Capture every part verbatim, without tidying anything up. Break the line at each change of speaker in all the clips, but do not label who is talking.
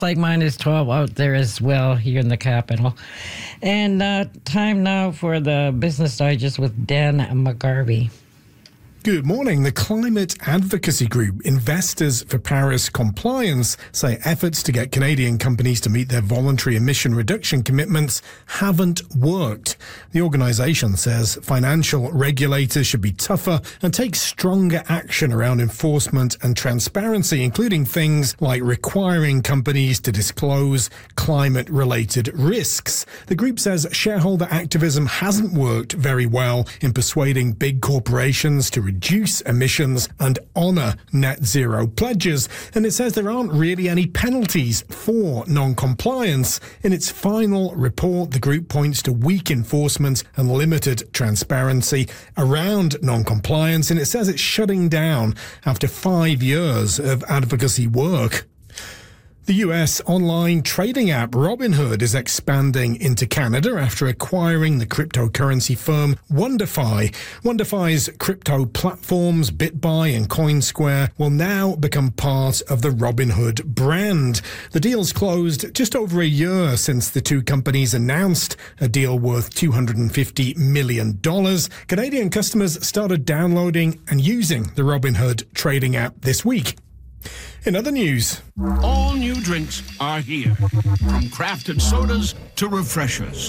Like minus twelve out there as well here in the capital. And uh, time now for the Business Digest with Dan McGarvey.
Good morning. The climate advocacy group Investors for Paris Compliance say efforts to get Canadian companies to meet their voluntary emission reduction commitments haven't worked. The organisation says financial regulators should be tougher and take stronger action around enforcement and transparency, including things like requiring companies to disclose climate-related risks. The group says shareholder activism hasn't worked very well in persuading big corporations to reduce emissions and honour net zero pledges, and it says there aren't really any penalties for non-compliance. In its final report, the group points to weak enforcement and limited transparency around non-compliance, and it says it's shutting down after five years of advocacy work. The U S online trading app Robinhood is expanding into Canada after acquiring the cryptocurrency firm WonderFi. WonderFi's crypto platforms BitBuy and CoinSquare will now become part of the Robinhood brand. The deal's closed just over a year since the two companies announced a deal worth two hundred fifty million dollars. Canadian customers started downloading and using the Robinhood trading app this week. In other news,
all new drinks are here, from crafted sodas to refreshers.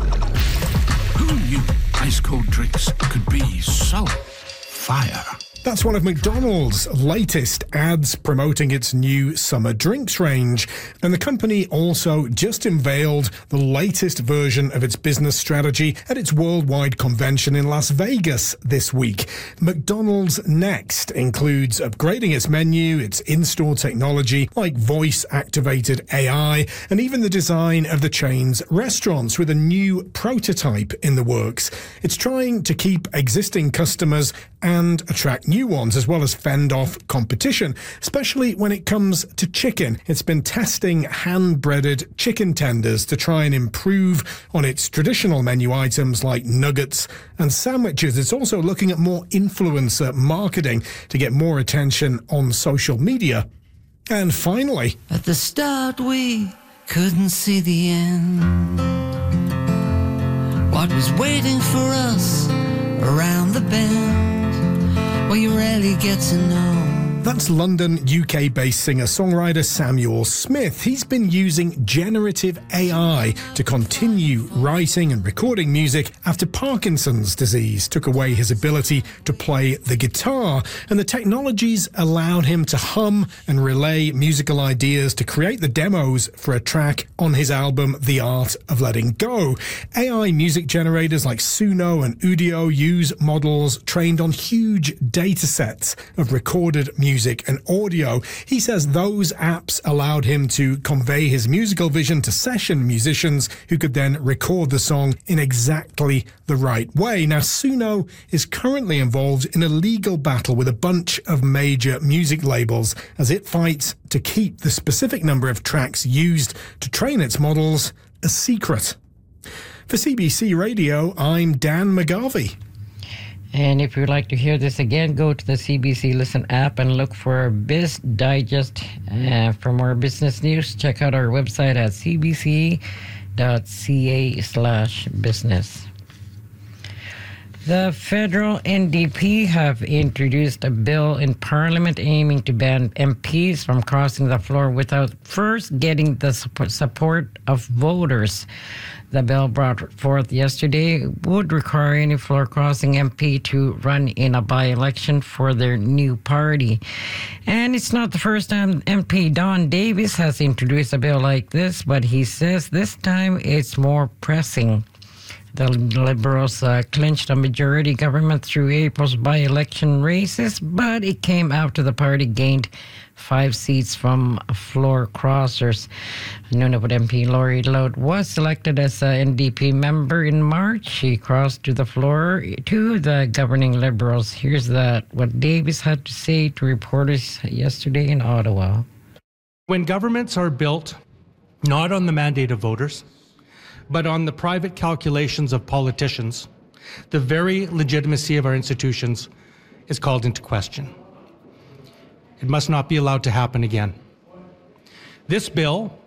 Who knew ice-cold drinks could be so fire?
that's one of McDonald's latest ads promoting its new summer drinks range. And the company also just unveiled the latest version of its business strategy at its worldwide convention in Las Vegas this week. McDonald's Next includes upgrading its menu, its in-store technology like voice-activated A I, and even the design of the chain's restaurants with a new prototype in the works. It's trying to keep existing customers and attract new ones, as well as fend off competition, especially when it comes to chicken. It's been testing hand-breaded chicken tenders to try and improve on its traditional menu items like nuggets and sandwiches. It's also looking at more influencer marketing to get more attention on social media. And finally,
at the start we couldn't see the end. What was waiting for us around the bend? Well, you rarely get to know.
That's London, U K-based singer-songwriter Samuel Smith. He's been using generative A I to continue writing and recording music after Parkinson's disease took away his ability to play the guitar. And the technologies allowed him to hum and relay musical ideas to create the demos for a track on his album, The Art of Letting Go. A I music generators like Suno and Udio use models trained on huge data sets of recorded music. music and audio. He says those apps allowed him to convey his musical vision to session musicians who could then record the song in exactly the right way. Now, Suno is currently involved in a legal battle with a bunch of major music labels as it fights to keep the specific number of tracks used to train its models a secret. For C B C Radio, I'm Dan McGarvey.
And if you'd like to hear this again, go to the C B C Listen app and look for Biz Digest. Uh, for more business news, check out our website at c b c dot c a slash business. The federal N D P have introduced a bill in Parliament aiming to ban M Ps from crossing the floor without first getting the support of voters. The bill brought forth yesterday would require any floor-crossing M P to run in a by-election for their new party. And it's not the first time M P Don Davis has introduced a bill like this, but he says this time it's more pressing. The Liberals uh, clinched a majority government through April's by-election races, but it came after the party gained five seats from floor crossers. Nunavut M P Laurie Loud was elected as an N D P member in March. She crossed to the floor to the governing Liberals. Here's that what Davis had to say to reporters yesterday in Ottawa.
When governments are built not on the mandate of voters, but on the private calculations of politicians, the very legitimacy of our institutions is called into question. It must not be allowed to happen again. This bill